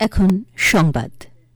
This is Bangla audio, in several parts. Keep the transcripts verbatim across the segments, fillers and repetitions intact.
এখন সংবাদ।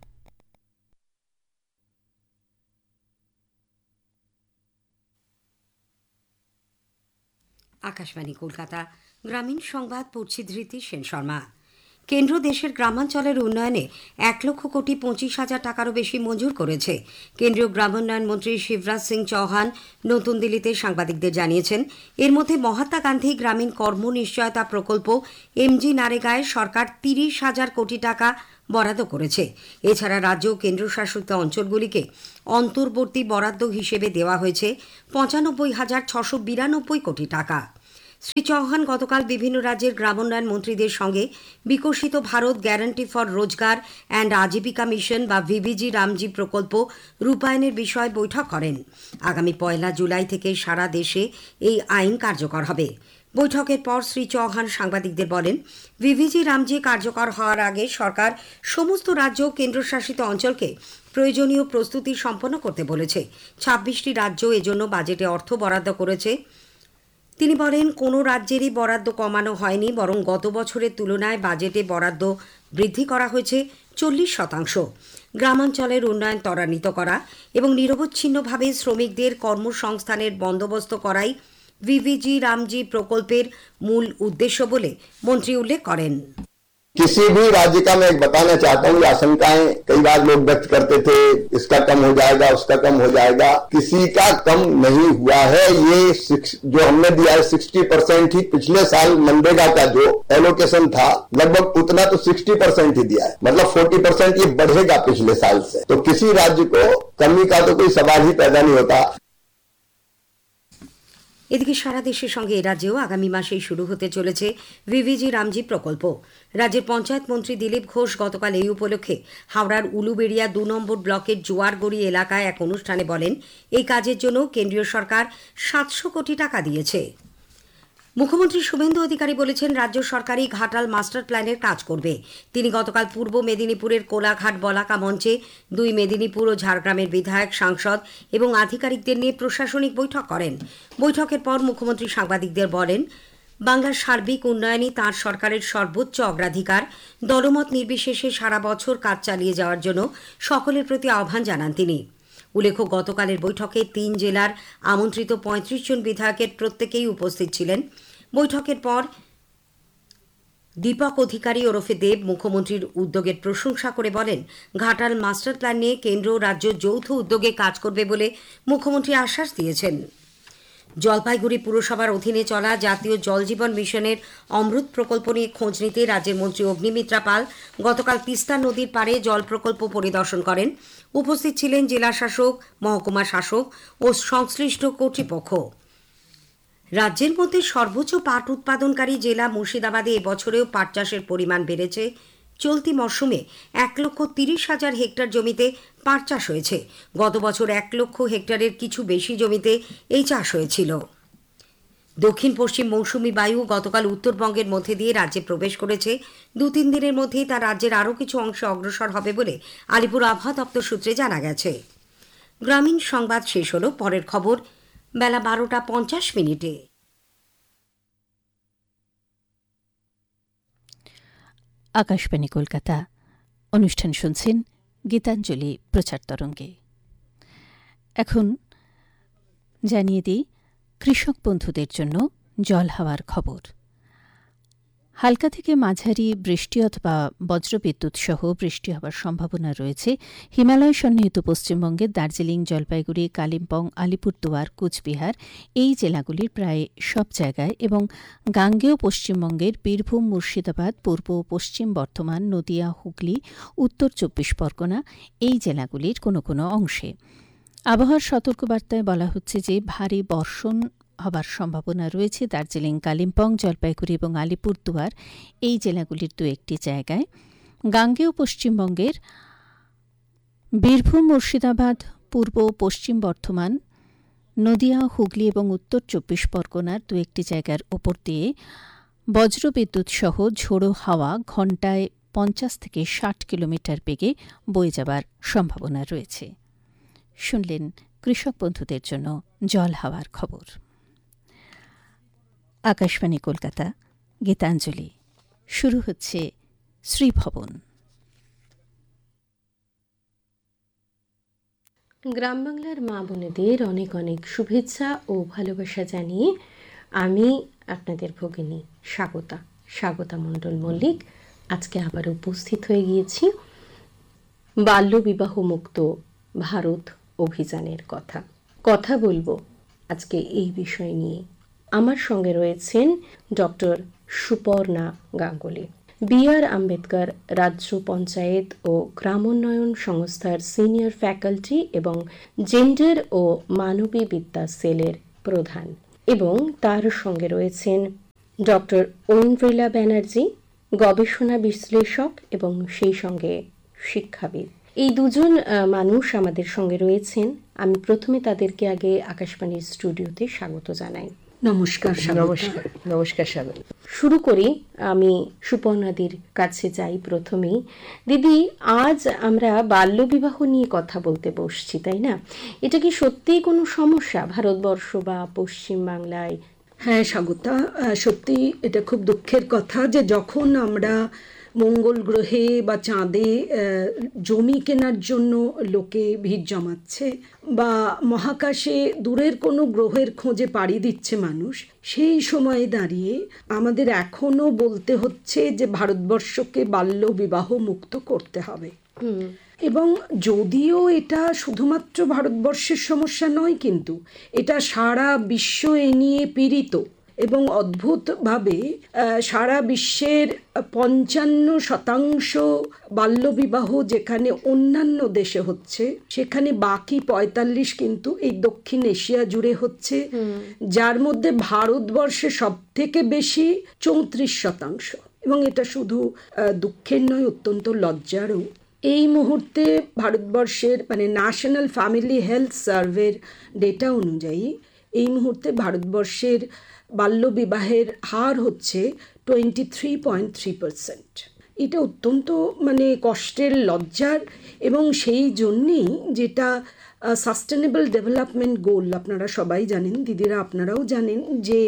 আকাশবাণী কলকাতা, গ্রামীণ সংবাদ পড়ছি ধৃতি সেন শর্মা। কেন্দ্র দেশের গ্রামাঞ্চলের উন্নয়নে এক লক্ষ কোটি পঁচিশ হাজার টাকারও বেশি মঞ্জুর করেছে। কেন্দ্রীয় গ্রামোন্নয়ন মন্ত্রী শিবরাজ সিং চৌহান নতুন দিল্লিতে সাংবাদিকদের জানিয়েছেন, এর মধ্যে মহাত্মা গান্ধী গ্রামীণ কর্ম নিশ্চয়তা প্রকল্প এমজি নারেগায় সরকার তিরিশ হাজার কোটি টাকা বরাদ্দ করেছে। এছাড়া রাজ্য ও কেন্দ্রশাসিত অঞ্চলগুলিকে অন্তর্বর্তী বরাদ্দ হিসেবে দেওয়া হয়েছে পঁচানব্বই হাজার ছশো বিরানব্বই কোটি টাকা। শ্রী চৌহান গতকাল বিভিন্ন রাজ্যের গ্রামোন্নয়ন মন্ত্রীদের সঙ্গে বিকশিত ভারত গ্যারান্টি ফর রোজগার অ্যান্ড আজীবিকা মিশন বা ভিভিজি রামজি প্রকল্প রূপায়ণের বিষয়ে বৈঠক করেন। আগামী পয়লা জুলাই থেকে সারা দেশে এই আইন কার্যকর হবে। বৈঠকের পর শ্রী চৌহান সাংবাদিকদের বলেন, ভিভিজি রামজি কার্যকর হওয়ার আগে সরকার সমস্ত রাজ্য ও কেন্দ্রশাসিত অঞ্চলকে প্রয়োজনীয় প্রস্তুতি সম্পন্ন করতে বলেছে। ছাব্বিশটি রাজ্য এজন্য বাজেটে অর্থ বরাদ্দ করেছে। তিনি বলেন, কোনো রাজ্যেরই বরাদ্দ কমানো হয়নি, বরং গত বছরের তুলনায় বাজেটে বরাদ্দ বৃদ্ধি করা হয়েছে চল্লিশ শতাংশ। গ্রামাঞ্চলের উন্নয়ন ত্বরান্বিত করা এবং নিরবচ্ছিন্নভাবে শ্রমিকদের কর্মসংস্থানের বন্দোবস্ত করাই ভিভিজি রামজি প্রকল্পের মূল উদ্দেশ্য বলে মন্ত্রী উল্লেখ করেন। किसी भी राज्य का मैं एक बताना चाहता हूँ, आशंकाएं कई बार लोग व्यक्त करते थे, इसका कम हो जाएगा, उसका कम हो जाएगा। किसी का कम नहीं हुआ है। ये जो हमने दिया है साठ परसेंट ही पिछले साल मनरेगा का जो एलोकेशन था, लगभग उतना तो साठ परसेंट ही दिया है, मतलब चालीस परसेंट ये बढ़ेगा पिछले साल से। तो किसी राज्य को कमी का तो कोई सवाल ही पैदा नहीं होता। এদিকে সারা দেশের সঙ্গে এ রাজ্যেও আগামী মাসেই শুরু হতে চলেছে ভিভিজি রামজি প্রকল্প। রাজ্যের পঞ্চায়েত মন্ত্রী দিলীপ ঘোষ গতকাল এই উপলক্ষে হাওড়ার উলুবেড়িয়া দু নম্বর ব্লকের জোয়ারগড়ি এলাকায় এক অনুষ্ঠানে বলেন, এই কাজের জন্য কেন্দ্রীয় সরকার সাতশো কোটি টাকা দিয়েছে। মুখ্যমন্ত্রী শুভেন্দু অধিকারী বলেছেন, রাজ্য সরকারই ঘাটাল মাস্টার প্ল্যানের কাজ করবে। তিনি গতকাল পূর্ব মেদিনীপুরের কোলাঘাট বলাকা মঞ্চে দুই মেদিনীপুর ও ঝাড়গ্রামের বিধায়ক, সাংসদ এবং আধিকারিকদের নিয়ে প্রশাসনিক বৈঠক করেন। বৈঠকের পর মুখ্যমন্ত্রী সাংবাদিকদের বলেন, বাংলার সার্বিক উন্নয়নই তাঁর সরকারের সর্বোচ্চ অগ্রাধিকার। দলমত নির্বিশেষে সারা বছর কাজ চালিয়ে যাওয়ার জন্য সকলের প্রতি আহ্বান জানান তিনি। উল্লেখ্য, গতকালের বৈঠকে তিন জেলার আমন্ত্রিত পঁয়ত্রিশ জন বিধায়কের প্রত্যেকেই উপস্থিত ছিলেন। বৈঠকের পর দীপক অধিকারী ওরফে দেব মুখ্যমন্ত্রীর উদ্যোগের প্রশংসা করে বলেন, ঘাটাল মাস্টার প্ল্যান নিয়ে কেন্দ্র ও রাজ্য যৌথ উদ্যোগে কাজ করবে বলে মুখ্যমন্ত্রী আশ্বাস দিয়েছেন। জলপাইগুড়ি পুরসভার অধীনে চলা জাতীয় জল জীবন মিশনের অমৃত প্রকল্প নিয়ে খোঁজ নিতে রাজ্যের মন্ত্রী অগ্নিমিত্রা পাল গতকাল তিস্তা নদীর পাড়ে জল প্রকল্প পরিদর্শন করেন। উপস্থিত ছিলেন জেলা শাসক, মহকুমা শাসক ও সংশ্লিষ্ট কর্তৃপক্ষ। রাজ্যের মধ্যে সর্বোচ্চ পাট উৎপাদনকারী জেলা মুর্শিদাবাদে এবছরেও পাট চাষের পরিমাণ বেড়েছে। চলতি মরশুমে এক লক্ষ তিরিশ হাজার হেক্টর জমিতে পাট চাষ হয়েছে। গত বছর এক লক্ষ হেক্টরের কিছু বেশি জমিতে এই চাষ হয়েছিল। দক্ষিণ পশ্চিম মৌসুমী বায়ু গতকাল উত্তরবঙ্গের মধ্যে দিয়ে রাজ্যে প্রবেশ করেছে। দু তিন দিনের মধ্যেই তা রাজ্যের আরও কিছু অংশে অগ্রসর হবে বলে আলিপুর আবহাওয়া দপ্তর সূত্রে জানা গেছে। গ্রামীণ সংবাদ শেষ হল। পরের খবর বেলা বারোটা পঞ্চাশ মিনিটে। আকাশবাণী কলকাতা, অনুষ্ঠান শুনছেন গীতাঞ্জলি প্রচার তরঙ্গে। এখন জানিয়ে দিই কৃষক বন্ধুদের জন্য জল হাওয়ার খবর। হালকা থেকে মাঝারি বৃষ্টি অথবা বজ্রবিদ্যুৎ সহ বৃষ্টি হওয়ার সম্ভাবনা রয়েছে হিমালয় সন্নিহিত পশ্চিমবঙ্গের দার্জিলিং, জলপাইগুড়ি, কালিম্পং, আলিপুরদুয়ার, কুচবিহার এই জেলাগুলির প্রায় সব জায়গায় এবং গাঙ্গেয় পশ্চিমবঙ্গের বীরভূম, মুর্শিদাবাদ, পূর্ব পশ্চিম বর্ধমান, নদিয়া, হুগলি, উত্তর চব্বিশ পরগনা এই জেলাগুলির কোনো কোনো অংশে। আবহাওয়ার সতর্কবার্তায় বলা হচ্ছে যে ভারী বর্ষণ হবার সম্ভাবনা রয়েছে দার্জিলিং, কালিম্পং, জলপাইগুড়ি এবং আলিপুরদুয়ার এই জেলাগুলির দু একটি জায়গায়। গাঙ্গেয় পশ্চিমবঙ্গের বীরভূম, মুর্শিদাবাদ, পূর্ব পশ্চিম বর্ধমান, নদিয়া, হুগলি এবং উত্তর চব্বিশ পরগনার দু একটি জায়গার ওপর দিয়ে বজ্রবিদ্যুৎ সহ ঝোড়ো হাওয়া ঘণ্টায় পঞ্চাশ থেকে ষাট কিলোমিটার বেগে বয়ে যাবার সম্ভাবনা রয়েছে। শুনলেন কৃষক বন্ধুদের জন্য জল হাওয়ার খবর। আকাশবাণী কলকাতা, গীতাঞ্জলি। শুরু হচ্ছে শ্রীভবন। গ্রাম বাংলার মা বোনেদের অনেক অনেক শুভেচ্ছা ও ভালোবাসা জানিয়ে আমি আপনাদের ভগিনী স্বাগতা স্বাগতা মণ্ডল মল্লিক আজকে আবার উপস্থিত হয়ে গিয়েছি বাল্যবিবাহ মুক্ত ভারত অভিযানের কথা কথা বলবো আজকে এই বিষয় নিয়ে। আমার সঙ্গে রয়েছেন ডক্টর সুপর্ণা গাঙ্গুলি, বি আর আম্বেদকর রাজ্য পঞ্চায়েত ও গ্রামোন্নয়ন সংস্থার সিনিয়র ফ্যাকাল্টি এবং জেন্ডার ও মানবী বিদ্যা সেলের প্রধান, এবং তার সঙ্গে রয়েছেন ডক্টর ঐন্দ্রিলা ব্যানার্জি, গবেষণা বিশ্লেষক এবং সেই সঙ্গে শিক্ষাবিদ। এই দুজন মানুষ আমাদের সঙ্গে রয়েছেন। আমি প্রথমে তাদেরকে আগে আকাশবাণীর স্টুডিওতে স্বাগত জানাই। নমস্কার। নমস্কার নমস্কার স্বাগত। শুরু করি, আমি সুপর্ণাদির কাছে যাই প্রথমেই। দিদি, আজ আমরা বাল্যবিবাহ নিয়ে কথা বলতে বসছি, তাই না? এটা কি সত্যিই কোনো সমস্যা ভারতবর্ষ বা পশ্চিমবাংলায়? হ্যাঁ স্বাগতা, সত্যি এটা খুব দুঃখের কথা যে যখন আমরা মঙ্গল গ্রহে বা চাঁদে জমি কেনার জন্য লোকে ভিড় জমাচ্ছে বা মহাকাশে দূরের কোনো গ্রহের খোঁজে পাড়ি দিচ্ছে মানুষ, সেই সময়ে দাঁড়িয়ে আমাদের এখনো বলতে হচ্ছে যে ভারতবর্ষকে বাল্য বিবাহ মুক্ত করতে হবে। এবং যদিও এটা শুধুমাত্র ভারতবর্ষের সমস্যা নয়, কিন্তু এটা সারা বিশ্ব এ নিয়ে পীড়িত এবং অদ্ভুতভাবে সারা বিশ্বের পঞ্চান্ন শতাংশ বাল্যবিবাহ যেখানে অন্যান্য দেশে হচ্ছে, সেখানে বাকি পঁয়তাল্লিশ কিন্তু এই দক্ষিণ এশিয়া জুড়ে হচ্ছে, যার মধ্যে ভারতবর্ষে সব থেকে বেশি চৌত্রিশ শতাংশ। এবং এটা শুধু দুঃখের নয়, অত্যন্ত লজ্জারও। এই মুহূর্তে ভারতবর্ষের মানে ন্যাশনাল ফ্যামিলি হেলথ সার্ভের ডেটা অনুযায়ী এই মুহূর্তে ভারতবর্ষের বাল্যবিবাহের হার হচ্ছে twenty three point three percent. এটা অত্যন্ত মানে কষ্টের, লজ্জার, এবং সেই জন্যেই যেটা সাস্টেনেবল ডেভেলপমেন্ট গোল, আপনারা সবাই জানেন, দিদিরা আপনারাও জানেন, যে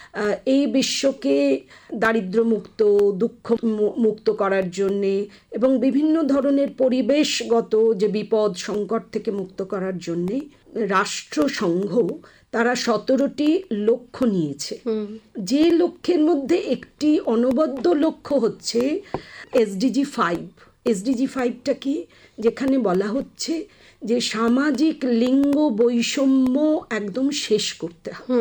এই বিশ্বকে দারিদ্র্যমুক্ত, দুঃখ মুক্ত করার জন্যে এবং বিভিন্ন ধরনের পরিবেশগত যে বিপদ সংকট থেকে মুক্ত করার জন্যে রাষ্ট্রসংঘ তারা সতেরোটি লক্ষ্য নিয়েছে। যে লক্ষ্যের মধ্যে একটি অনবদ্য লক্ষ্য হচ্ছে এসডিজি ফাইভ। এসডিজি ফাইভটা কি? যেখানে বলা হচ্ছে যে সামাজিক লিঙ্গ বৈষম্য একদম শেষ করতে হবে।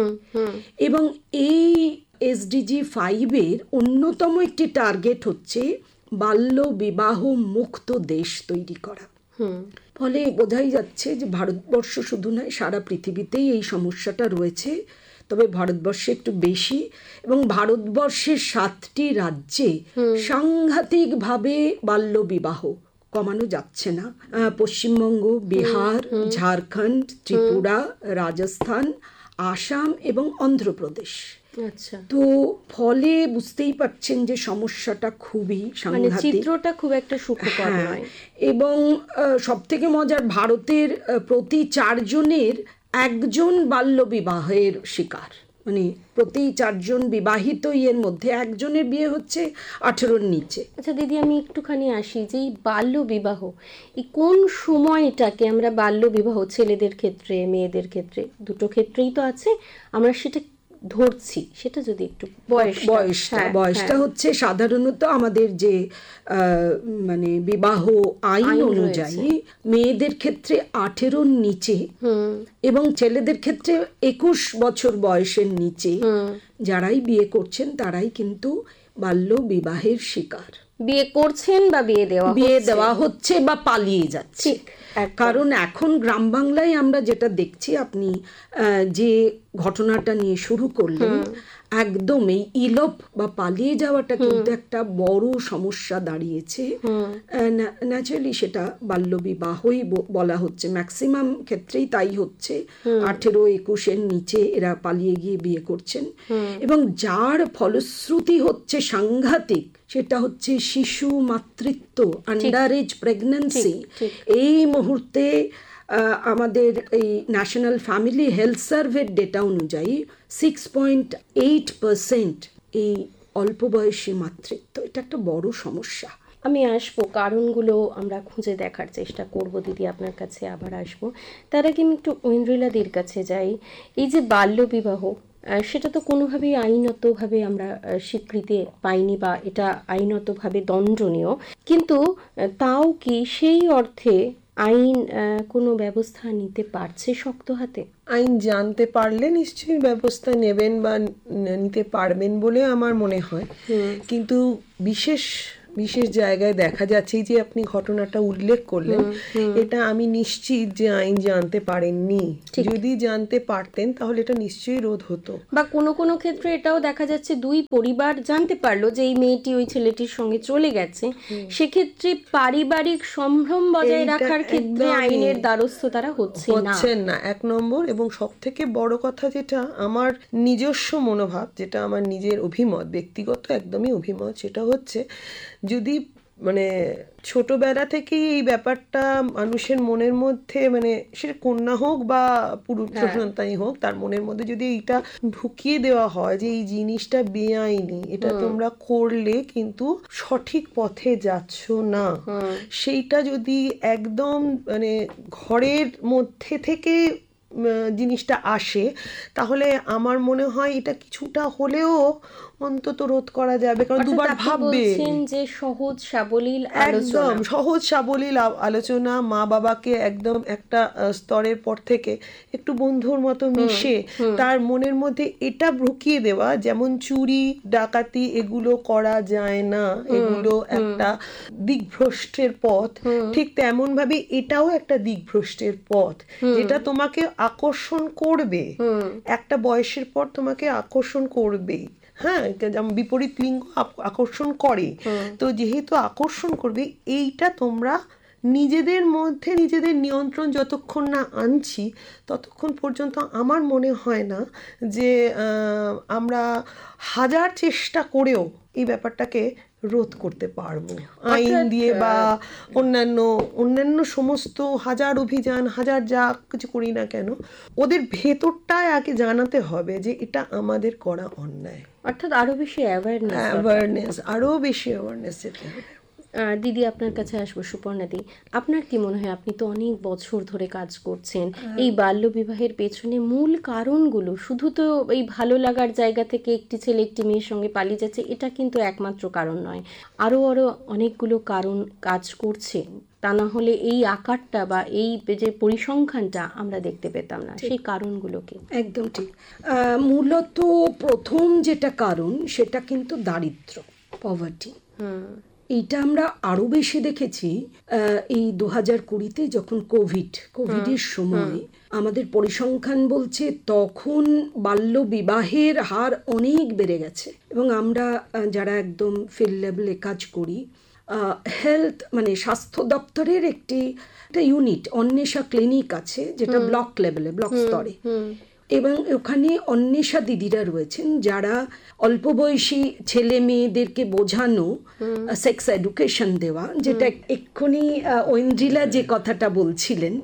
এবং এই এসডিজি ফাইভের অন্যতম একটি টার্গেট হচ্ছে বাল্য বিবাহ মুক্ত দেশ তৈরি করা। ফলে বোঝাই যাচ্ছে যে ভারতবর্ষ শুধু নয়, সারা পৃথিবীতেই এই সমস্যাটা রয়েছে, তবে ভারতবর্ষে একটু বেশি। এবং ভারতবর্ষের সাতটি রাজ্যে সাংঘাতিকভাবে বাল্য বিবাহ কমানো যাচ্ছে না। পশ্চিমবঙ্গ, বিহার, ঝাড়খণ্ড, ত্রিপুরা, রাজস্থান, আসাম এবং অন্ধ্রপ্রদেশ। আচ্ছা, তো ফলে বুঝতেই পারছেন যে সমস্যাটা খুবই সাংঘাতিক, চিত্রটা খুব একটা সুখকর নয়। এবং সব থেকে মজার, ভারতের প্রতি চারজনের একজন বাল্য বিবাহের শিকার, মানে প্রতি চারজন বিবাহিত এর মধ্যে একজনের বিয়ে হচ্ছে আঠেরোর নিচে। আচ্ছা দিদি, আমি একটুখানি আসি যে এই বাল্য বিবাহ, এই কোন সময়টাকে আমরা বাল্য বিবাহ, ছেলেদের ক্ষেত্রে মেয়েদের ক্ষেত্রে দুটো ক্ষেত্রেই তো আছে, আমরা সেটা ধরছি, সেটা যদি একটু বয়স বয়সটা বয়সটা হচ্ছে সাধারণত আমাদের যে মানে বিবাহ আইন অনুযায়ী মেয়েদের ক্ষেত্রে আঠেরোর নিচে এবং ছেলেদের ক্ষেত্রে একুশ বছর বয়সের নিচে যারাই বিয়ে করছেন তারাই কিন্তু বাল্য বিবাহের শিকার। বিয়ে করছেন বা বিয়ে দেওয়া বিয়ে দেওয়া হচ্ছে বা পালিয়ে যাচ্ছে। কারণ এখন গ্রাম বাংলায় আমরা যেটা দেখছি, আপনি যে ঘটনাটা নিয়ে শুরু করলেন, একদম এই ইলোপ বা পালিয়ে যাওয়াটা কিন্তু একটা বড় সমস্যা দাঁড়িয়েছে। ন্যাচারালি সেটা বাল্যবিবাহই বলা হচ্ছে, ম্যাক্সিমাম ক্ষেত্রেই তাই হচ্ছে। আঠেরো একুশের নিচে এরা পালিয়ে গিয়ে বিয়ে করছেন, এবং যার ফলশ্রুতি হচ্ছে সাংঘাতিক, সেটা হচ্ছে শিশু মাতৃত্ব, আন্ডার এজ প্রেগন্যান্সি। এই মুহূর্তে আমাদের এই ন্যাশনাল ফ্যামিলি হেলথ সার্ভের ডেটা অনুযায়ী সিক্স পয়েন্ট এইট পার্সেন্ট এই অল্প বয়সী মাতৃত্ব। এটা একটা বড় সমস্যা। আমি আসবো, কারণগুলো আমরা খুঁজে দেখার চেষ্টা করব দিদি, আপনার কাছে আবার আসবো। তার আগে আমি একটু ঐন্দ্রিলাদির কাছে যাই। এই যে বাল্যবিবাহ, সেটা তো কোনোভাবেই আইনতভাবে আমরা স্বীকৃতি পাইনি বা এটা আইনতভাবে দণ্ডনীয়, কিন্তু তাও কি সেই অর্থে আইন কোনো ব্যবস্থা নিতে পারছে শক্ত হাতে? আইন জানতে পারলে নিশ্চয়ই ব্যবস্থা নেবেন বা নিতে পারবেন বলে আমার মনে হয়। কিন্তু বিশেষ বিশেষ জায়গায় দেখা যাচ্ছে যে আপনি ঘটনাটা উল্লেখ করলেন, এটা আমি নিশ্চিত যে আইন জানতে পারেননি। যদি জানতে পারতেন তাহলে এটা নিশ্চয়ই রোধ হতো। বা কোনো কোনো ক্ষেত্রে এটাও দেখা যাচ্ছে দুই পরিবার জানতে পারলো যে এই মেয়েটি ওই ছেলেটির সঙ্গে চলে গেছে, সেক্ষেত্রে পারিবারিক সম্ভ্রম বজায় রাখার ক্ষেত্রে আইনের দ্বারস্থ তারা হচ্ছে না, এক নম্বর। এবং সব থেকে বড় কথা, যেটা আমার নিজস্ব মনোভাব, যেটা আমার নিজের অভিমত, ব্যক্তিগত একদমই অভিমত, সেটা হচ্ছে যদি মানে ছোটবেলা থেকেই এই ব্যাপারটা মানুষের মনের মধ্যে, মানে সেটা কন্যা হোক বা পুরুষ সন্তানই হোক, তার মনের মধ্যে যদি এইটা ঢুকিয়ে দেওয়া হয় যে এই জিনিসটা বেআইনি, এটা তোমরা করলে কিন্তু সঠিক পথে যাচ্ছ না, সেইটা যদি একদম মানে ঘরের মধ্যে থেকে জিনিসটা আসে, তাহলে আমার মনে হয় এটা কিছুটা হলেও অন্তত রোধ করা যাবে। কারণ দুবার ভাববে যে সহজ সাবলীল একদম সহজ সাবলীল আলোচনা, মা বাবাকে একদম একটা স্তরের পর থেকে একটু বন্ধুর মতো মিশে তার মনের মধ্যে এটা ঢুকিয়ে দেওয়া, যেমন চুরি ডাকাতি এগুলো করা যায় না, এগুলো একটা দিকভ্রষ্টের পথ, ঠিক তেমন ভাবে এটাও একটা দিকভ্রষ্টের পথ, যেটা তোমাকে আকর্ষণ করবে, একটা বয়সের পর তোমাকে আকর্ষণ করবে। হ্যাঁ, যেমন বিপরীত লিঙ্গ আকর্ষণ করে, তো যেহেতু আকর্ষণ করবে, এইটা তোমরা নিজেদের মধ্যে নিজেদের নিয়ন্ত্রণ যতক্ষণ না আনছি ততক্ষণ পর্যন্ত আমার মনে হয় না যে আমরা হাজার চেষ্টা করেও এই ব্যাপারটাকে রোধ করতে পারবো আইন দিয়ে বা অন্যান্য অন্যান্য সমস্ত হাজার অভিযান, হাজার যা কিছু করি না কেন, ওদের ভেতরটায় আগে জানাতে হবে যে এটা আমাদের করা অন্যায়। অর্থাৎ আরো বেশি অ্যাওয়ারনেস অ্যাওয়ারনেস আরো বেশি অ্যাওয়ারনেস যেতে হবে। দিদি, আপনার কাছে আসবো। সুপর্ণাদি, আপনার কি মনে হয়, আপনি তো অনেক বছর ধরে কাজ করছেন, এই বাল্যবিবাহের পেছনে মূল কারণগুলো শুধু তো এই ভালো লাগার জায়গা থেকে একটি ছেলে একটি মেয়ের সঙ্গে পালিয়ে যাচ্ছে, এটা কিন্তু একমাত্র কারণ নয়, আরো আরো অনেকগুলো কারণ কাজ করছে, তা না হলে এই আকারটা বা এই যে পরিসংখ্যানটা আমরা দেখতে পেতাম না। সেই কারণগুলোকে একদম ঠিক। মূলত প্রথম যেটা কারণ সেটা কিন্তু দারিদ্র্য, পভার্টি। এইটা আমরা আরো বেশি দেখেছি এই দু হাজার কুড়িতে যখন কোভিড কোভিডের সময় আমাদের পরিসংখ্যান বলছে তখন বাল্য বিবাহের হার অনেক বেড়ে গেছে। এবং আমরা যারা একদম ফিল্ড লেভেলে কাজ করি, হেলথ মানে স্বাস্থ্য দপ্তরের একটি একটা ইউনিট অন্বেষা ক্লিনিক আছে, যেটা ব্লক লেভেলে ব্লক স্তরে, এবং ওখানে অন্বেষা দিদিরা রয়েছেন যারা অল্প বয়সী ছেলে মেয়েদেরকে বোঝানো, সেক্স এডুকেশন দেওয়া, যেটা এক্ষুনি ঐন্দ্রিলা যে কথাটা বলছিলেন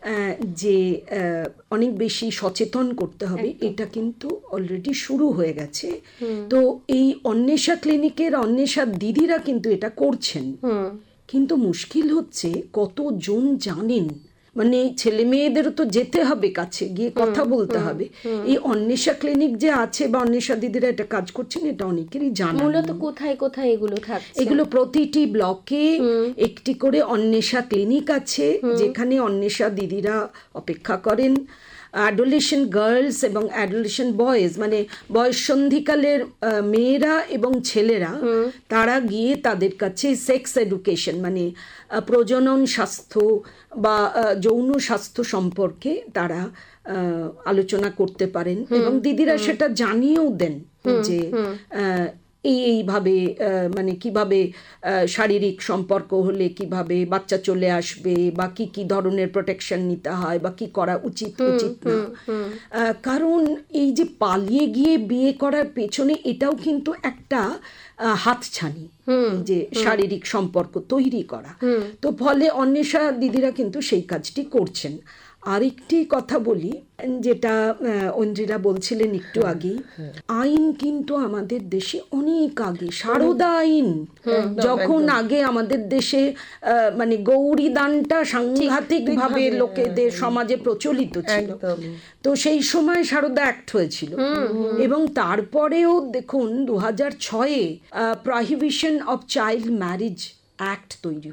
যে অনেক বেশি সচেতন করতে হবে, এটা কিন্তু অলরেডি শুরু হয়ে গেছে। তো এই অন্বেষা ক্লিনিকের অন্বেষা দিদিরা কিন্তু এটা করছেন, কিন্তু মুশকিল হচ্ছে কতজন জানেন, মানে ছেলে মেয়েদেরও তো যেতে হবে, কাছে গিয়ে কথা বলতে হবে। এই অন্বেষা ক্লিনিক যে আছে বা অন্বেষা দিদিরা এটা কাজ করছেন, এটা অনেকেরই জানা। মূলত কোথায় কোথায় এগুলো থাকছে? এগুলো প্রতিটি ব্লকে একটি করে অন্বেষা ক্লিনিক আছে, যেখানে অন্বেষা দিদিরা অপেক্ষা করেন। অ্যাডোলেশন গার্লস এবং অ্যাডোলেশন বয়েজ, মানে বয়ঃসন্ধিকালের মেয়েরা এবং ছেলেরা, তারা গিয়ে তাদের কাছে সেক্স এডুকেশন মানে প্রজনন স্বাস্থ্য বা যৌন স্বাস্থ্য সম্পর্কে তারা আলোচনা করতে পারেন, এবং দিদিরা সেটা জানিয়েও দেন যে এই এইভাবে মানে কিভাবে শারীরিক সম্পর্ক হলে কিভাবে বাচ্চা চলে আসবে, বা কি কি ধরনের প্রোটেকশন নিতে হয়, বা কি করা উচিত উচিত না। কারণ এই যে পালিয়ে গিয়ে বিয়ে করার পেছনে এটাও কিন্তু একটা হাতছানি, যে শারীরিক সম্পর্ক তৈরি করা। তো ফলে অন্বেষা দিদিরা কিন্তু সেই কাজটি করছেন। আরেকটি কথা বলি, যেটা অঞ্জিরা বলছিলেন একটু আগে, আইন কিন্তু আমাদের দেশে অনেক আগে, সারদা আইন যখন আগে আমাদের দেশে মানে গৌরী দানটা সাংঘাতিক ভাবে লোকেদের সমাজে প্রচলিত ছিল, তো সেই সময় সারদা অ্যাক্ট হয়েছিল। এবং তারপরেও দেখুন দু হাজার ছয়ে prohibition of child marriage act তৈরি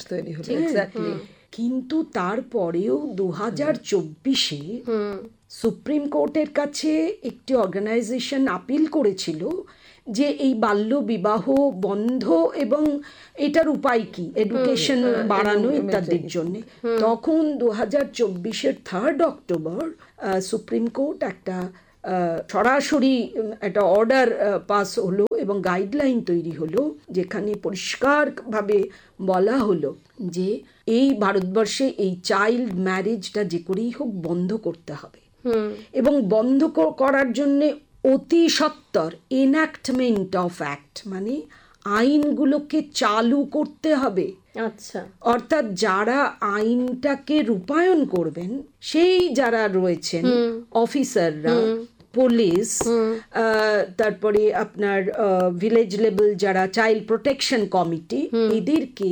হলো, কিন্তু তারপরেও দু হাজার চব্বিশে সুপ্রিম কোর্টের কাছে একটি অর্গানাইজেশন আপিল করেছিল যে এই বাল্য বিবাহ বন্ধ এবং এটার উপায় কি, এডুকেশন বাড়ানো ইত্যাদির জন্য। তখন দু হাজার চব্বিশের থার্ড অক্টোবর সুপ্রিম কোর্ট একটা সরাসরি একটা অর্ডার পাস হলো এবং গাইডলাইন তৈরি হলো, যেখানে পরিষ্কারভাবে বলা হলো যে এই ভারতবর্ষে এই চাইল্ড ম্যারেজটা যে করেই হোক বন্ধ করতে হবে, এবং বন্ধ করার জন্য অতি সত্বর এনঅ্যাক্টমেন্ট অফ অ্যাক্ট, মানে আইনগুলোকে চালু করতে হবে। আচ্ছা, অর্থাৎ যারা আইনটাকে রূপায়ণ করবেন সেই যারা রয়েছেন অফিসাররা, পুলিশ, তারপরে আপনার ভিলেজ লেভেল যারা চাইল্ড প্রোটেকশন কমিটি, এদেরকে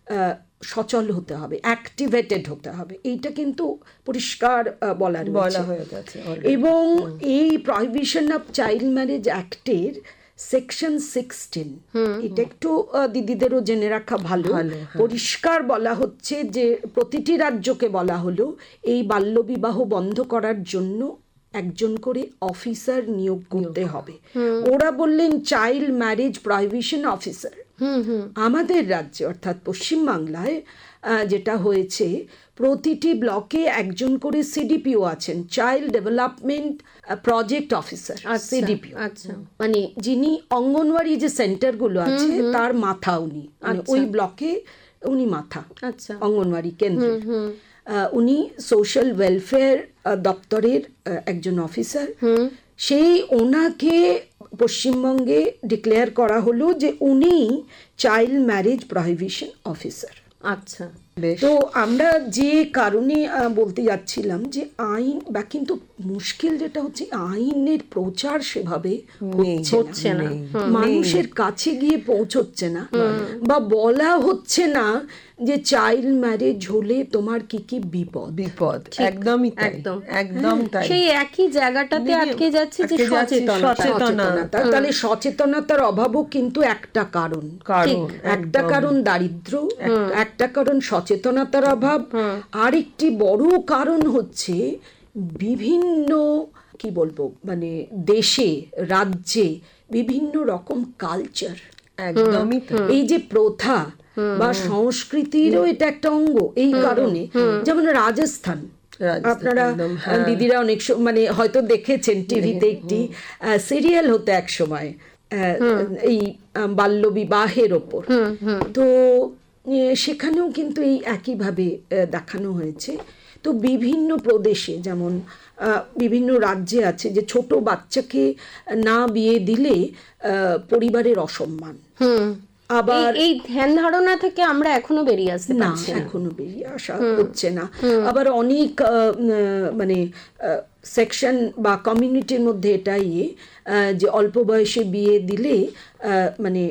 সচল হতে হবে, অ্যাক্টিভেটেড হতে হবে, এইটা কিন্তু পরিষ্কার বলা বলা হয়ে গেছে। এবং এই prohibition of child marriage অ্যাক্টের section sixteen, এটা একটু দিদিদেরও জেনে রাখা ভালো, পরিষ্কার বলা হচ্ছে যে প্রতিটি রাজ্যকে বলা হলো এই বাল্যবিবাহ বন্ধ করার জন্য একজন করে অফিসার নিয়োগ করতে হবে। ওরা বললেন চাইল্ড ম্যারেজ প্রহিবিশন অফিসার। আমাদের রাজ্যে অর্থাৎ পশ্চিমবাংলায় যেটা হয়েছে, প্রতিটি ব্লকে একজন করে সিডিপিও আছেন, child development project officer, CDPO, মানে যিনি অঙ্গনওয়াড়ি যে সেন্টারগুলো আছে তার মাথা উনি, মানে ওই ব্লকে উনি মাথা অঙ্গনওয়াড়ি কেন্দ্রের। উনি সোশ্যাল ওয়েলফেয়ার দপ্তরের একজন অফিসার। সেই ওনাকে পশ্চিমবঙ্গে ডিক্লেয়ার করা হলো যে উনি চাইল্ড ম্যারেজ প্রহিবিশন অফিসার। আচ্ছা, তো আমরা যে কারণে বলতে যাচ্ছিলাম যে আইন, বা কিন্তু মুশকিল যেটা হচ্ছে আইনের প্রচার সেভাবে হচ্ছে না, মানুষের কাছে গিয়ে পৌঁছচ্ছে না, বা বলা হচ্ছে না যে চাইল্ড ম্যারেজ হলে তোমার কি কি বিপদ বিপদ একদমই একদম একদম তাই, সেই একই জায়গাটাতে আটকে যাচ্ছে যে সচেতনতা। তাহলে সচেতনতার অভাবও কিন্তু একটা কারণ, একটা কারণ দারিদ্র্য, একটা কারণ সচেতনতার অভাব, আরেকটি বড় কারণ হচ্ছে বিভিন্ন কি বলবো মানে দেশে রাজ্যে বিভিন্ন রকম কালচার, একদমই এই যে প্রথা বা সংস্কৃতিরও এটা একটা অঙ্গ। এই কারণে যেমন রাজস্থান, আপনারা দিদিরা অনেক মানে হয়তো দেখেছেন টিভিতে একটি সিরিয়াল হতো এক সময় এই বাল্য বিবাহের ওপর, তো সেখানেও কিন্তু এই একইভাবে দেখানো হয়েছে। তো বিভিন্ন প্রদেশে যেমন বিভিন্ন রাজ্যে আছে যে ছোট বাচ্চাকে না বিয়ে দিলে পরিবারের অসম্মান, আবার এই ধ্যান ধারণা থেকে আমরা এখনো বেরিয়ে আসতে পারছি না, এখনো বেরিয়ে আসা হচ্ছে না। আবার অনেক মানে সেকশন বা কমিউনিটির মধ্যে এটাই যে অল্প বয়সে বিয়ে দিলে মানে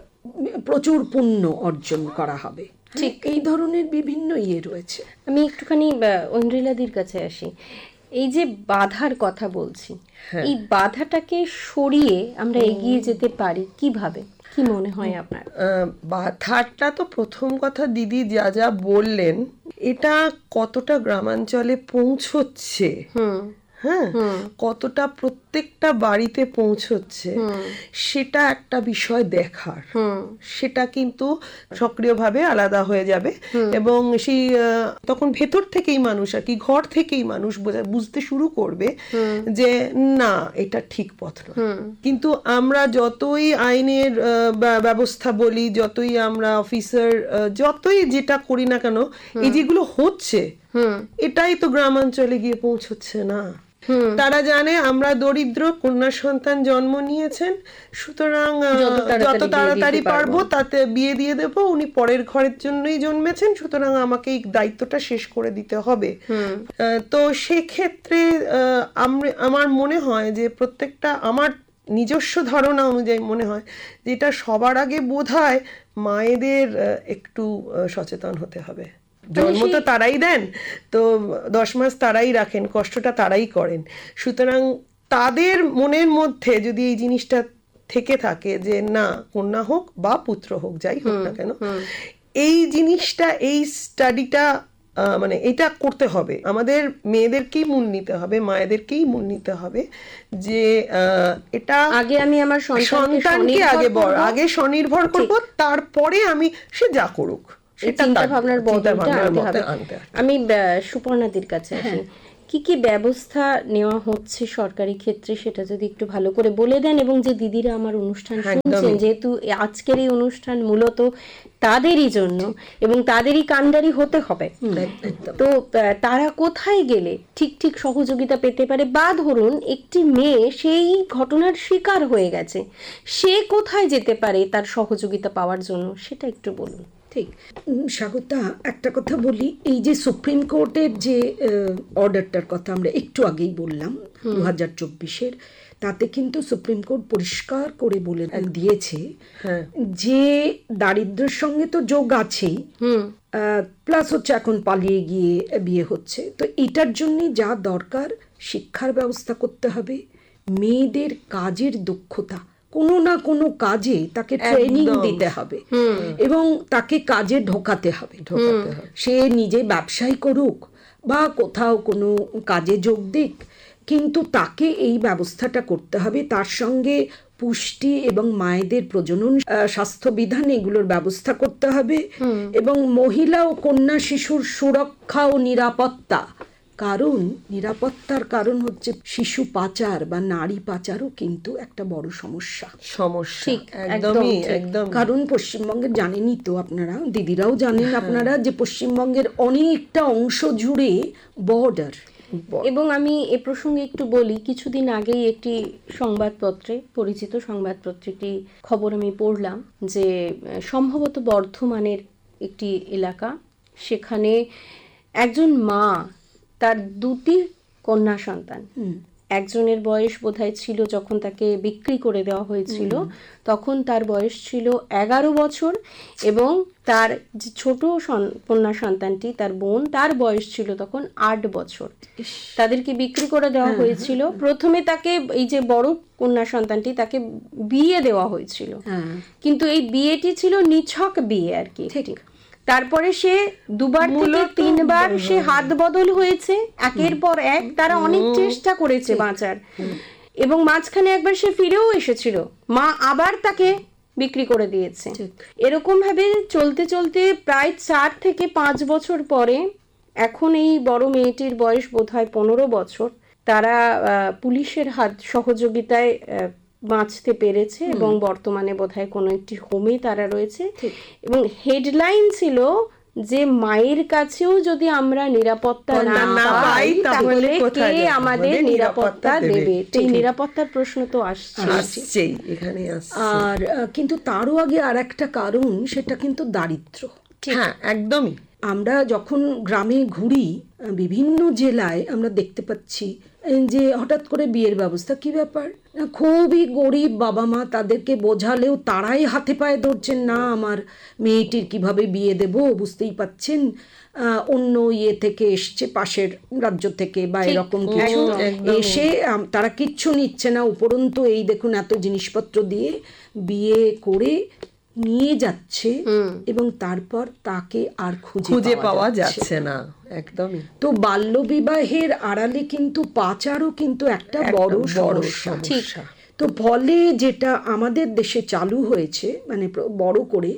প্রচুর পুণ্য অর্জন করা হবে, ঠিক এই ধরনের বিভিন্ন ইয়ে রয়েছে। আমি একটুখানি ঐন্দ্রিলাদির কাছে আসি। এই যে বাধার কথা বলছি, এই বাধাটাকে সরিয়ে আমরা এগিয়ে যেতে পারি কিভাবে, কি মনে হয় আপনার? বাধাটা তো প্রথম কথা দিদি যা যা বললেন, এটা কতটা গ্রামাঞ্চলে পৌঁছচ্ছে, হ্যাঁ কতটা প্রত্যেকটা বাড়িতে পৌঁছচ্ছে সেটা একটা বিষয় দেখার, সেটা কিন্তু সক্রিয়ভাবে আলাদা হয়ে যাবে এবং সেই তখন ভেতর থেকেই মানুষ আর কি ঘর থেকেই মানুষ বুঝতে শুরু করবে যে না এটা ঠিক পথ নয়। কিন্তু আমরা যতই আইনের ব্যবস্থা বলি, যতই আমরা অফিসার যতই যেটা করি না কেন, এই যেগুলো হচ্ছে এটাই তো গ্রামাঞ্চলে গিয়ে পৌঁছচ্ছে না। তারা জানে আমরা দরিদ্র, কন্যা সন্তান জন্ম নিয়েছেন, সুতরাং যত তাড়াতাড়ি পারবো তাতে বিয়ে দিয়ে দেব, উনি পরের ঘরের জন্যই জন্মেছেন, সুতরাং আমাকে এই দায়িত্বটা শেষ করে দিতে হবে। তো সেক্ষেত্রে আমার মনে হয় যে প্রত্যেকটা, আমার নিজস্ব ধারণা অনুযায়ী মনে হয় যে এটা সবার আগে বোধহয় মায়েদের একটু সচেতন হতে হবে। জন্ম তো তারাই দেন, তো দশ মাস তারাই রাখেন, কষ্টটা তারাই করেন, সুতরাং তাদের মনের মধ্যে যদি এই জিনিসটা থেকে থাকে যে না, কন্যা হোক বা পুত্র হোক, যাই হোক না কেন, এই জিনিসটা, এই স্টাডিটা মানে এটা করতে হবে, আমাদের মেয়েদেরকেই মূল নিতে হবে, মায়েদেরকেই মূল নিতে হবে যে এটা আগে আমি আমার সন্তানকে আগে বড় আগে স্বনির্ভর করব, তারপরে আমি সে যা করুক চিন্তা ভাবনার বদলটা আনতে হবে। আমি সুপর্ণাদির কাছে আসি, কি কি ব্যবস্থা নেওয়া হচ্ছে সরকারি ক্ষেত্রে সেটা যদি একটু ভালো করে বলে দেন, এবং যে দিদিরা আমার অনুষ্ঠান শুনছেন, যেহেতু আজকের এই অনুষ্ঠান মূলত তাদেরই জন্য এবং তাদেরই কাণ্ডারি হতে হবে, তো তারা কোথায় গেলে ঠিক ঠিক সহযোগিতা পেতে পারে, বা ধরুন একটি মেয়ে সেই ঘটনার শিকার হয়ে গেছে, সে কোথায় যেতে পারে তার সহযোগিতা পাওয়ার জন্য, সেটা একটু বলুন। ঠিক, স্বাগতা, একটা কথা বলি, এই যে সুপ্রিম কোর্টের যে অর্ডারটার কথা আমরা একটু আগেই বললাম দু হাজার চব্বিশের, তাতে কিন্তু সুপ্রিম কোর্ট পরিষ্কার করে বলে দিয়েছে যে দারিদ্র্যের সঙ্গে তো যোগ আছেই, প্লাস হচ্ছে এখন পালিয়ে গিয়ে বিয়ে হচ্ছে, তো এটার জন্য যা দরকার শিক্ষার ব্যবস্থা করতে হবে, মেয়েদের কাজের দক্ষতা, কোনো না কোনো কাজে তাকে ট্রেনিং দিতে হবে এবং তাকে কাজে ঢোকাতে হবে, সে নিজে ব্যবসায় করুক বা কোথাও কোনো কাজে যোগ দিক, কিন্তু তাকে এই ব্যবস্থাটা করতে হবে। তার সঙ্গে পুষ্টি এবং মায়েদের প্রজনন স্বাস্থ্যবিধান এগুলোর ব্যবস্থা করতে হবে, এবং মহিলা ও কন্যা শিশুর সুরক্ষা ও নিরাপত্তা, কারণ নিরাপত্তার কারণ হচ্ছে শিশু পাচার বা নারী পাচারও কিন্তু একটা বড় সমস্যা সমস্যা একদমই একদম কারণ পশ্চিমবঙ্গের জানেনই তো আপনারা, দিদিরাও জানেন আপনারা, যে পশ্চিমবঙ্গের অনেকটা অংশ জুড়ে বর্ডার। এবং আমি এ প্রসঙ্গে একটু বলি, কিছুদিন আগেই একটি সংবাদপত্রে, পরিচিত সংবাদপত্রটি খবর আমি পড়লাম যে সম্ভবত বর্ধমানের একটি এলাকা, সেখানে একজন মা তার দুটি কন্যা সন্তান, একজনের বয়স বোধহয় ছিল যখন তাকে বিক্রি করে দেওয়া হয়েছিল তখন তার বয়স ছিল এগারো বছর, এবং তার যে ছোট কন্যা সন্তানটি, তার বোন, তার বয়স ছিল তখন আট বছর। তাদেরকে বিক্রি করে দেওয়া হয়েছিল। প্রথমে তাকে, এই যে বড় কন্যা সন্তানটি, তাকে বিয়ে দেওয়া হয়েছিল, কিন্তু এই বিয়েটি ছিল নিছক বিয়ে আর কি। তারপরে সে দুবার থেকে তিনবার সে হাত বদল হয়েছে একের পর এক, তারা অনেক চেষ্টা করেছে বাঁচার, এবং মাঝখানে একবার সে ফিরেও এসেছিল, মা আবার তাকে বিক্রি করে দিয়েছে। এরকম ভাবে চলতে চলতে প্রায় চার থেকে পাঁচ বছর পরে, এখন এই বড় মেয়েটির বয়স বোধহয় পনেরো বছর, তারা পুলিশের হাত সহযোগিতায় বাঁচতে পেরেছে এবং বর্তমানে বোধহয় কোনো একটি হোমে তারা রয়েছে। এবং হেডলাইন ছিল যে মায়ের কাছেও যদি আমরা নিরাপত্তা না পাই তাহলে কে আমাদের নিরাপত্তা দেবে। এই নিরাপত্তার প্রশ্ন তো আসছে এখানে। আর কিন্তু তারও আগে আর একটা কারণ, সেটা কিন্তু দারিদ্র্য। হ্যাঁ, একদমই। আমরা যখন গ্রামে ঘুরি, বিভিন্ন জেলায় আমরা দেখতে পাচ্ছি যে হঠাৎ করে বিয়ের ব্যবস্থা, কি ব্যাপার, খুবই গরিব বাবা মা, তাদেরকে বোঝালেও তারাই হাতে পায়ে ধরছেন, না আমার মেয়েটির কিভাবে বিয়ে দেব, বুঝতেই পাচ্ছেন অন্য ইয়ে থেকে এসছে, পাশের রাজ্য থেকে বা এরকম কিছু এসে, তারা কিচ্ছু নিচ্ছে না, উপরন্তু এই দেখুন এত জিনিসপত্র দিয়ে বিয়ে করে নিয়ে যাচ্ছে, এবং তারপর তাকে আর খুঁজে পাওয়া যাচ্ছে না। একদমই। তো বাল্যবিবাহের আড়ালে কিন্তু পাচারও কিন্তু একটা বড় সমস্যা। তো ফলে যেটা আমাদের দেশে চালু হয়েছে, মানে বড় করে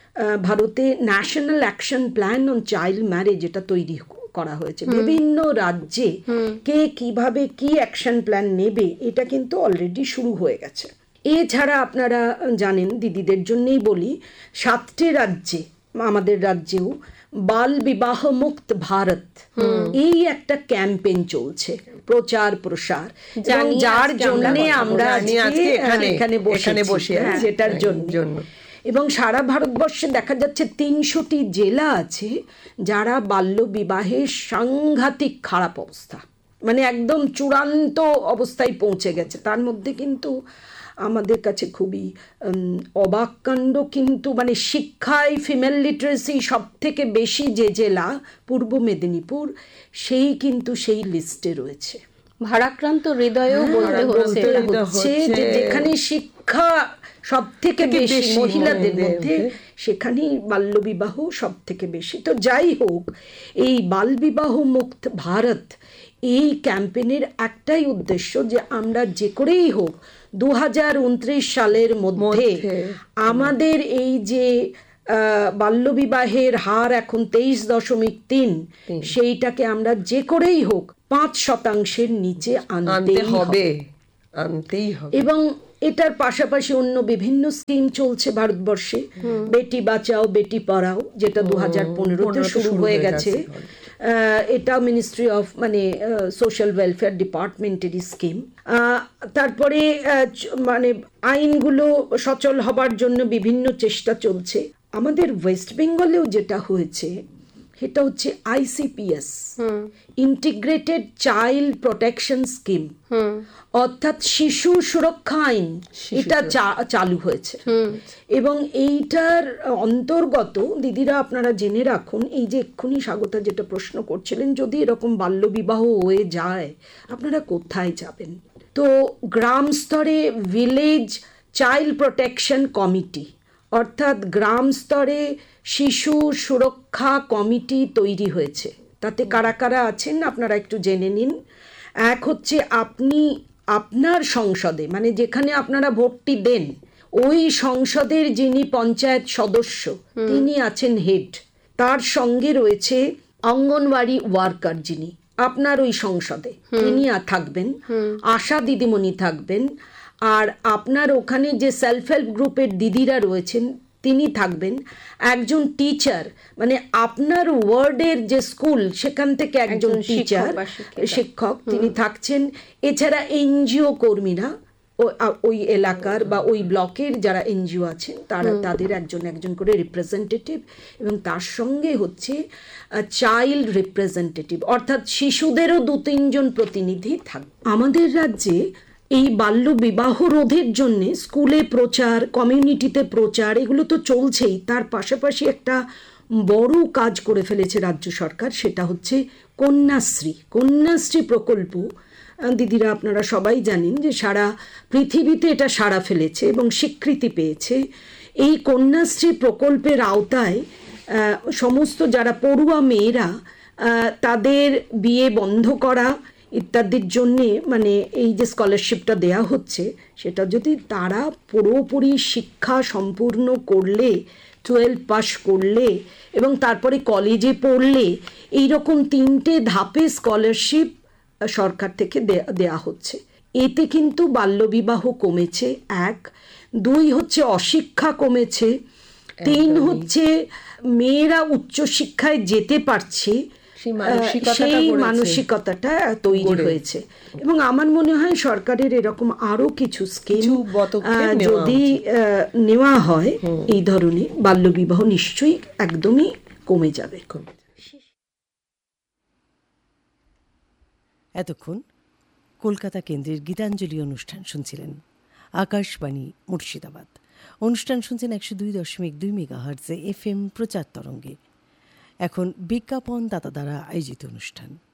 ভারতে national action plan on child marriage, যেটা তৈরি করা হয়েছে, বিভিন্ন রাজ্যে কে কিভাবে কি অ্যাকশন প্ল্যান নেবে, এটা কিন্তু অলরেডি শুরু হয়ে গেছে। এছাড়া আপনারা জানেন, দিদিদের জন্যই বলি, সাতটি রাজ্যে আমাদের রাজ্যেও বাল বিবাহ মুক্ত ভারত এই একটা ক্যাম্পেইন চলছে, প্রচার প্রসার, এবং যার জন্য আমরা এখানে বসে আছি যেটার জন্য। এবং সারা ভারতবর্ষে দেখা যাচ্ছে তিনশোটি জেলা আছে যারা বাল্য বিবাহের সাংঘাতিক খারাপ অবস্থা, মানে একদম চূড়ান্ত অবস্থায় পৌঁছে গেছে। তার মধ্যে কিন্তু আমাদের কাছে খুবই অবাক কাণ্ড, কিন্তু মানে শিক্ষায় ফিমেল লিটারেসি সব থেকে বেশি যে জেলা পূর্ব মেদিনীপুর, সেই কিন্তু সেই লিস্টে রয়েছে। ভারাক্রান্ত হৃদয়েও বলতে হচ্ছে যে যেখানে শিক্ষা সব থেকে বেশি মহিলাদের মধ্যে, সেখানেই বাল্যবিবাহ সব থেকে বেশি। তো যাই হোক, এই বালবিবাহ মুক্ত ভারত এই ক্যাম্পেইনের একটাই উদ্দেশ্য যে আমরা যে করেই হোক দু হাজার উনত্রিশ সালের মধ্যে আমাদের এই যে বাল্যবিবাহের হার এখন তেইশ দশমিক তিন, সেইটাকে আমরা যে করেই হোক পাঁচ শতাংশের নিচে আনতে হবে, আনতেই হবে। এবং এটার পাশাপাশি অন্য বিভিন্ন স্কিম চলছে ভারতবর্ষে, বেটি বাঁচাও বেটি পড়াও, যেটা দু হাজার পনেরোতে শুরু হয়ে গেছে। এটা মিনিস্ট্রি অফ মানে সোশ্যাল ওয়েলফেয়ার ডিপার্টমেন্টেরই স্কিম। তারপরে মানে আইনগুলো সচল হবার জন্য বিভিন্ন চেষ্টা চলছে। আমাদের ওয়েস্ট বেঙ্গলেও যেটা হয়েছে সেটা হচ্ছে আইসিপিএস, ইন্টিগ্রেটেড চাইল্ড প্রোটেকশন স্কিম, অর্থাৎ শিশু সুরক্ষা আইন, এটা চালু হয়েছে। এবং এইটার অন্তর্গত দিদিরা আপনারা জেনে রাখুন, এই যে এক্ষুনি স্বাগতা যেটা প্রশ্ন করছিলেন, যদি এরকম বাল্যবিবাহ হয়ে যায় আপনারা কোথায় যাবেন? তো গ্রাম স্তরে ভিলেজ চাইল্ড প্রোটেকশন কমিটি, অর্থাৎ গ্রাম স্তরে শিশু সুরক্ষা কমিটি তৈরি হয়েছে। তাতে কারা কারা আছেন আপনারা একটু জেনে নিন। এক হচ্ছে আপনি আপনার সংসদে, মানে যেখানে আপনারা ভোটটি দেন, ওই সংসদের যিনি পঞ্চায়েত সদস্য তিনি আছেন হেড, তার সঙ্গে রয়েছে অঙ্গনওয়াড়ি ওয়ার্কার যিনি আপনার ওই সংসদে তিনি থাকবেন, আশা দিদিমণি থাকবেন, আর আপনার ওখানে যে সেলফ হেল্প গ্রুপের দিদিরা রয়েছেন তিনি থাকবেন, একজন টিচার মানে আপনার ওয়ার্ডের যে স্কুল সেখান থেকে একজন টিচার শিক্ষক তিনি থাকছেন, এছাড়া এনজিও কর্মীরা ওই এলাকার বা ওই ব্লকের যারা এনজিও আছেন তারা তাদের একজন একজন করে রিপ্রেজেন্টেটিভ, এবং তার সঙ্গে হচ্ছে চাইল্ড রিপ্রেজেন্টেটিভ, অর্থাৎ শিশুদেরও দু তিনজন প্রতিনিধি থাকবে। আমাদের রাজ্যে এই বাল্য বিবাহ রোধের জন্য স্কুলে প্রচার, কমিউনিটিতে প্রচার, এগুলো তো চলছেই। তার পাশাপাশি একটা বড় কাজ করে ফেলেছে রাজ্য সরকার, সেটা হচ্ছে কন্যাশ্রী। কন্যাশ্রী প্রকল্প দিদিরা আপনারা সবাই জানেন যে সারা পৃথিবীতে এটা সাড়া ফেলেছে এবং স্বীকৃতি পেয়েছে। এই কন্যাশ্রী প্রকল্পের আওতায় সমস্ত যারা পড়ুয়া মেয়েরা তাদের বিয়ে বন্ধ করা ইত্যাদির জন্যে মানে এই যে স্কলারশিপটা দেয়া হচ্ছে, সেটা যদি তারা পুরোপুরি শিক্ষা সম্পূর্ণ করলে, টুয়েলভ পাস করলে এবং তারপরে কলেজে পড়লে, এইরকম তিনটে ধাপে স্কলারশিপ সরকার থেকে দেয়া হচ্ছে। এতে কিন্তু বাল্যবিবাহ কমেছে, এক। দুই হচ্ছে অশিক্ষা কমেছে। তিন হচ্ছে মেয়েরা উচ্চশিক্ষায় যেতে পারছে, সেই মানসিকতাটা তৈরি হয়েছে। এবং আমার মনে হয় সরকারের এরকম আরো কিছু স্কিম যদি নেওয়া হয় এই ধরনের, বাল্যবিবাহ নিশ্চয়ই একদমই কমে যাবে। এতক্ষণ কলকাতা কেন্দ্রের গীতাঞ্জলি অনুষ্ঠান শুনছিলেন আকাশবাণী মুর্শিদাবাদ। অনুষ্ঠান শুনছেন একশো দুই দশমিক দুই মেগাহার্টজে এফ এম প্রচার তরঙ্গে। এখন বিজ্ঞাপন দাতা দ্বারা আয়োজিত অনুষ্ঠান।